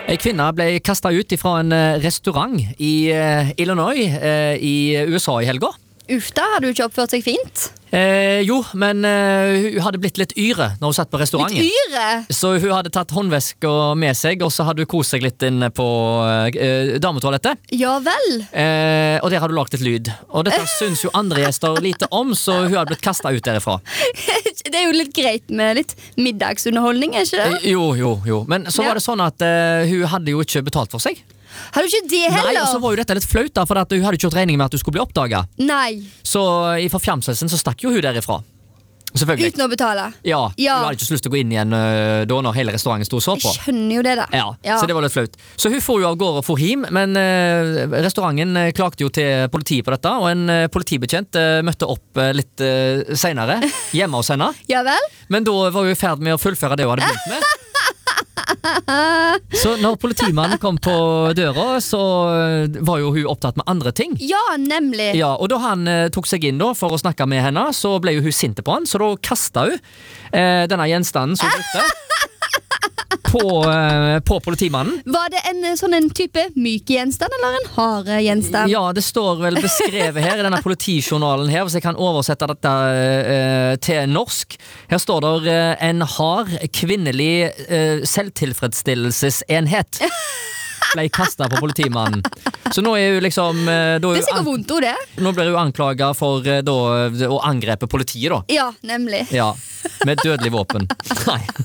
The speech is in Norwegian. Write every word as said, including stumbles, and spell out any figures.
En kvinne ble kastet ut fra en eh, restaurant i eh, Illinois eh, i U S A i helga. Uff da, har du ikke oppført seg fint? Eh, jo, men eh, hun hadde blitt litt yre når hun satt på restauranten. Litt yre? Så hun hadde tatt håndveska med seg, og så hadde hun kost seg litt inne på eh, dametoalettet. Ja vel. Eh, og der hadde hun lagt et lyd. Og dette syns jo andre gjester lite om, så hun hadde blitt kastet ut derifra. Det er jo litt greit med litt middagsunderholdning, er ikke det? Eh, jo, jo, jo. Men så Ja. var det sånn at eh, hun hadde jo ikke betalt for seg. Har du ikke det heller? Nei, og så var jo dette litt flaut da, for at hun hadde ikke gjort regning med at hun skulle bli oppdaget. Nei, Så i forfjamselsen så stakk jo hun derifra. Selvfølgelig. uten å betale. Ja, Ja. hun hadde ikke så lyst til å gå inn igjen øh, da når hele restauranten sto og så på. Jeg skjønner jo det da. Ja, Ja. Så det var litt flaut. Så hun får jo av gårde og for hjem, men øh, restauranten øh, klagde jo til politiet på dette, og en øh, politibetjent øh, møtte opp øh, litt øh, senere hjemme hos henne. Ja vel? Men da var hun i ferd med å fullføre det hun hadde begynt med. Så når politimannen kom på døra, så øh, var jo hun opptatt med andre ting. Ja, nemlig. Ja, og da han eh, tok seg inn da for å snakke med henne, så ble jo hun sinte på han, så da kastet hun eh, denne gjenstanden som hun brukte på, eh, på politimannen. Var det en eh, sånn en type myk gjenstand, eller en hard gjenstand? Ja, det står vel beskrevet her i denne politijournalen her, hvis jeg kan oversette dette eh, til norsk. Her står det eh, en hard, kvinnelig eh, selvtilfredsstillesesenhet. Ble kastet på politimannen. Så nå er hun liksom eh, da er Det er hun sikkert an- vondt ord, det. Nå blir hun anklaget for eh, da, å angrepe politiet da. Ja, nemlig. Ja, med et dødelig våpen. Nei.